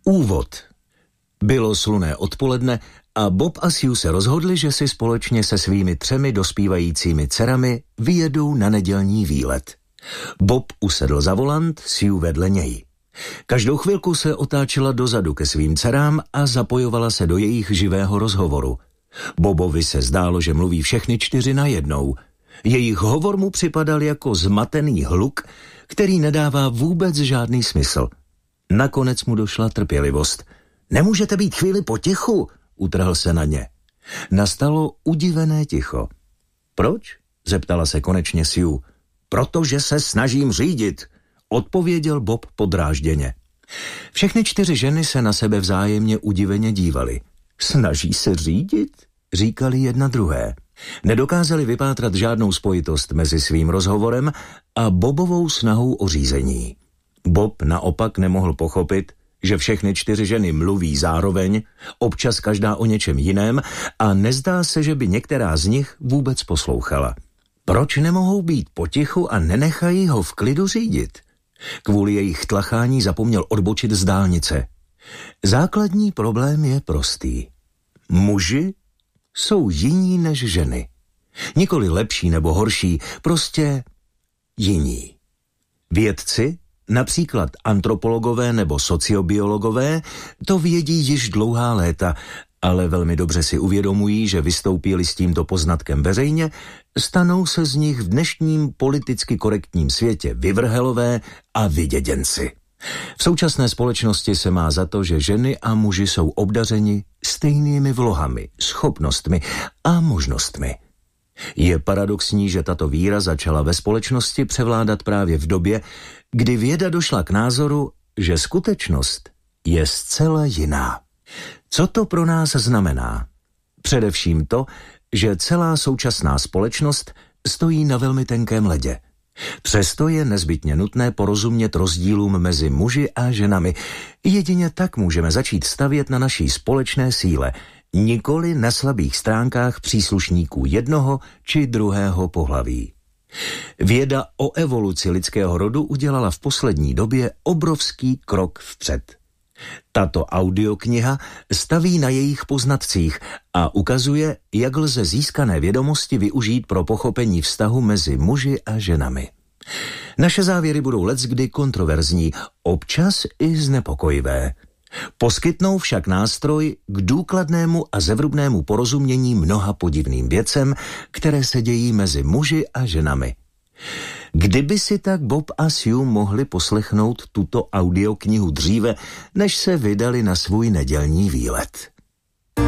Úvod. Bylo slunné odpoledne a Bob a Sue se rozhodli, že si společně se svými 3 dospívajícími dcerami vyjedou na nedělní výlet. Bob usedl za volant, Sue vedle něj. Každou chvilku se otáčela dozadu ke svým dcerám a zapojovala se do jejich živého rozhovoru. Bobovi se zdálo, že mluví všechny 4 najednou. Jejich hovor mu připadal jako zmatený hluk, který nedává vůbec žádný smysl. Nakonec mu došla trpělivost. Nemůžete být chvíli potichu, utrhl se na ně. Nastalo udivené ticho. Proč? Zeptala se konečně Sue. Protože se snažím řídit, odpověděl Bob podrážděně. Všechny 4 ženy se na sebe vzájemně udiveně dívaly. Snaží se řídit? Říkali jedna druhé. Nedokázali vypátrat žádnou spojitost mezi svým rozhovorem a Bobovou snahou o řízení. Bob naopak nemohl pochopit, že všechny 4 ženy mluví zároveň, občas každá o něčem jiném a nezdá se, že by některá z nich vůbec poslouchala. Proč nemohou být potichu a nenechají ho v klidu řídit? Kvůli jejich tlachání zapomněl odbočit z dálnice. Základní problém je prostý. Muži jsou jiní než ženy. Nikoli lepší nebo horší, prostě jiní. Vědci, například antropologové nebo sociobiologové, to vědí již dlouhá léta, ale velmi dobře si uvědomují, že vystoupí-li s tímto poznatkem veřejně, stanou se z nich v dnešním politicky korektním světě vyvrhelové a vyděděnci. V současné společnosti se má za to, že ženy a muži jsou obdařeni stejnými vlohami, schopnostmi a možnostmi. Je paradoxní, že tato víra začala ve společnosti převládat právě v době, kdy věda došla k názoru, že skutečnost je zcela jiná. Co to pro nás znamená? Především to, že celá současná společnost stojí na velmi tenkém ledě. Přesto je nezbytně nutné porozumět rozdílům mezi muži a ženami. Jedině tak můžeme začít stavět na naší společné síle, nikoli na slabých stránkách příslušníků jednoho či druhého pohlaví. Věda o evoluci lidského rodu udělala v poslední době obrovský krok vpřed. Tato audiokniha staví na jejich poznatcích a ukazuje, jak lze získané vědomosti využít pro pochopení vztahu mezi muži a ženami. Naše závěry budou leckdy kontroverzní, občas i znepokojivé. Poskytnou však nástroj k důkladnému a zevrubnému porozumění mnoha podivným věcem, které se dějí mezi muži a ženami. Kdyby si tak Bob a Sue mohli poslechnout tuto audioknihu dříve, než se vydali na svůj nedělní výlet.